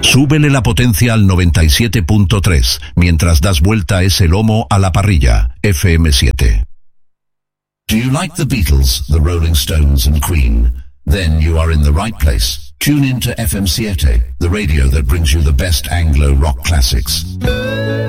Súbele la potencia al 97.3 mientras das vuelta ese lomo a la parrilla. FM7. Do you like the Beatles, the Rolling Stones and Queen? Then you are in the right place. Tune in to FM7, the radio that brings you the best Anglo rock classics.